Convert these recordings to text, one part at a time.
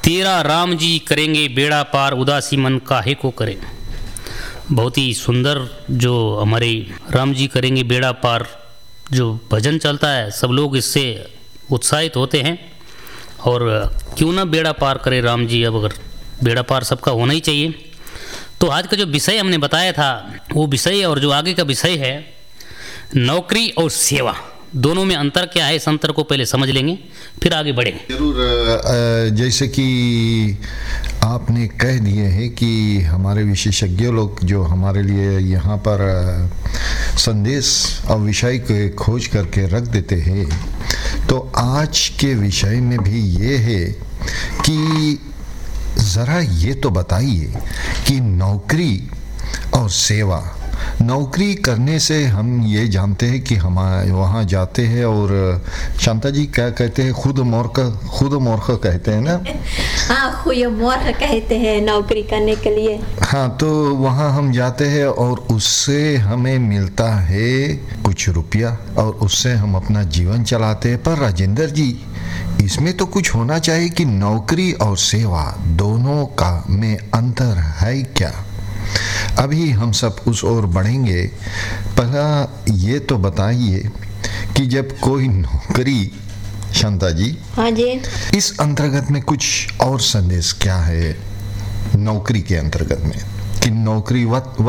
तेरा राम जी करेंगे बेड़ा पार, उदासी मन काहे को करें। बहुत ही सुंदर जो हमारे राम जी करेंगे बेड़ा पार जो भजन चलता है, सब लोग इससे उत्साहित होते हैं। और क्यों ना बेड़ा पार करे राम जी, अब अगर बेड़ा पार सबका होना ही चाहिए। तो आज का जो विषय हमने बताया था वो विषय और जो आगे का विषय है नौकरी और सेवा, दोनों में अंतर क्या है, इस अंतर को पहले समझ लेंगे फिर आगे बढ़ेंगे। जरूर। जैसे कि आपने कह दिए हैं कि हमारे विशेषज्ञ लोग जो हमारे लिए यहाँ पर संदेश और विषय के खोज करके रख देते हैं, तो आज के विषय में भी ये है कि ज़रा ये तो बताइए कि नौकरी और सेवा, नौकरी करने से हम ये जानते हैं कि हम वहाँ जाते हैं और शांता जी क्या कहते हैं, खुद मूर्ख कहते हैं ना। हाँ, खुद मूर्ख कहते हैं नौकरी करने के लिए। हाँ, तो वहाँ हम जाते हैं और उससे हमें मिलता है कुछ रुपया और उससे हम अपना जीवन चलाते हैं। पर राजेंद्र जी, इसमें तो कुछ होना चाहिए कि नौकरी और सेवा दोनों का में अंतर है क्या? अभी हम सब उस ओर बढ़ेंगे। पहला ये तो बताइए कि जब कोई नौकरी, शांता जी, हाँ जी, इस अंतर्गत में कुछ और संदेश क्या है नौकरी के अंतर्गत में कि नौकरी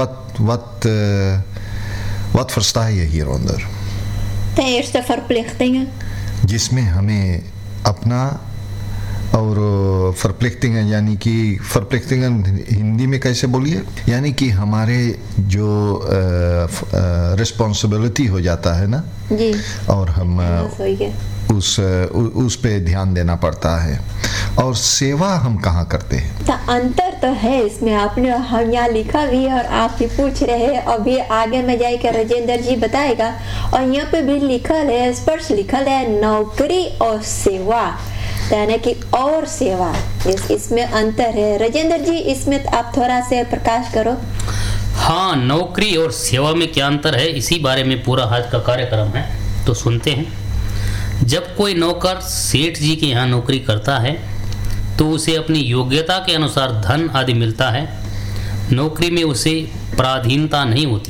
wat versta je hieronder? ten eerste verplichtingen, जिसमें हमें अपना और फर्प्लेक्टिंग, यानी कि फर्प्लेक्टिंग हिंदी में कैसे बोलिए, यानी कि हमारे जो रिस्पॉन्सिबिलिटी हो जाता है ना जी, और हम सही है। उस पे ध्यान देना पड़ता है। और सेवा हम कहाँ करते हैं? तो अंतर तो है इसमें, आपने हम यहाँ लिखा भी है और आप भी पूछ रहे हैं। अभी आगे में जाकर राजेंद्र जी बताएगा। और यहाँ पे भी लिखल है, स्पष्ट लिखल है नौकरी और सेवा, यानी कि और सेवा, इसमें अंतर है। राजेंद्र जी, इसमें आप थोड़ा से प्रकाश करो। हाँ, नौकरी और सेवा में क्या अंतर है, इसी बारे में पूरा आज का कार्यक्रम है, तो सुनते हैं। जब कोई नौकर सेठ जी के यहाँ नौकरी करता है तो उसे अपनी योग्यता के अनुसार धन आदि मिलता है। नौकरी में उसे पराधीनता नहीं होती।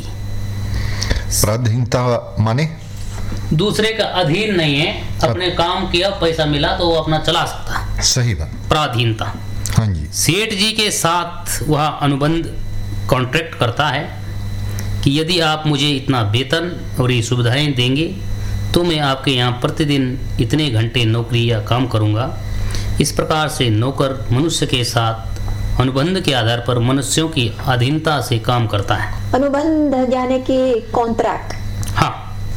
पराधीनता माने दूसरे का अधीन नहीं है, अपने काम किया, पैसा मिला तो वो अपना चला सकता है। सही बात। पराधीनता। हाँ जी। सेठ जी के साथ वह अनुबंध कॉन्ट्रैक्ट करता है कि यदि आप मुझे इतना वेतन और ये सुविधाएं देंगे तो मैं आपके यहाँ प्रतिदिन इतने घंटे नौकरी या काम करूँगा। इस प्रकार से नौकर मनुष्य के साथ अनुबंध के आधार पर मनुष्यों की अधीनता से काम करता है। अनुबंध यानी कि कॉन्ट्रैक्ट। हाँ,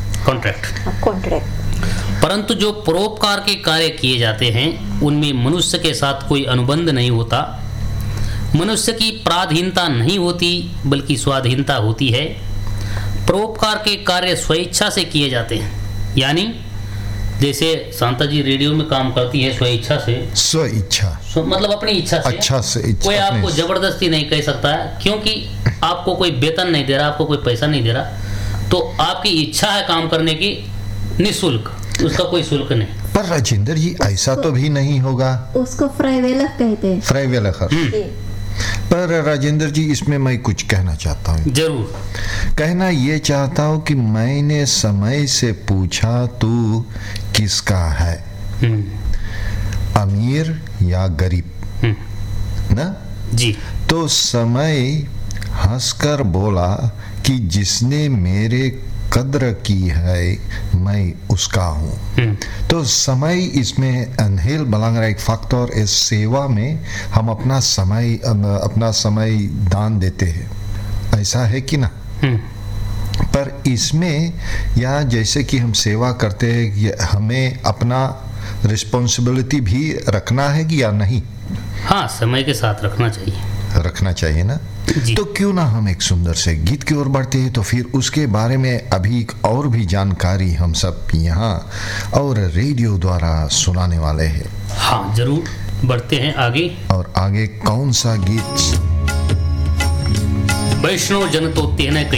कॉन्ट्रैक्ट। परंतु जो परोपकार के कार्य किए जाते हैं उनमें मनुष्य के साथ कोई अनुबंध नहीं होता। मनुष्य की पराधीनता नहीं होती बल्कि स्वाधीनता होती है। परोपकार के कार्य स्वेच्छा से किए जाते हैं, यानी जैसे शांता जी रेडियो में काम करती है स्वेच्छा से। स्वेच्छा मतलब अपनी इच्छा से। अच्छा से इच्छा, कोई आपको जबरदस्ती नहीं कह सकता है, क्योंकि आपको कोई वेतन नहीं दे रहा, आपको कोई पैसा नहीं दे रहा, तो आपकी इच्छा है काम करने की निःशुल्क, उसका कोई शुल्क नहीं। पर राजेंद्र जी, ऐसा तो भी नहीं होगा। उसको फ्राइवेलर कहते हैं। फ्राइवेलर। पर राजेंद्र जी, इसमें मैं कुछ कहना चाहता हूँ। जरूर। कहना ये चाहता हूँ कि मैंने समय से पूछा तू किसका है, अमीर या गरीब, ना जी। तो समय हंसकर बोला कि जिसने मेरे कद्र की है मैं उसका हूँ। तो समय इसमें अनहेल belangrijk फैक्टर इस सेवा में हम अपना समय दान देते हैं, ऐसा है कि ना? पर इसमें या जैसे कि हम सेवा करते हैं, हमें अपना रिस्पॉन्सिबिलिटी भी रखना है कि या नहीं? हाँ, समय के साथ रखना चाहिए ना। तो क्यों ना हम एक सुंदर से गीत की ओर बढ़ते हैं, तो फिर उसके बारे में अभी और भी जानकारी हम सब यहाँ और रेडियो द्वारा सुनाने वाले हैं। हाँ, जरूर बढ़ते हैं आगे। और आगे कौन सा गीत? वैष्णव जन तो तेने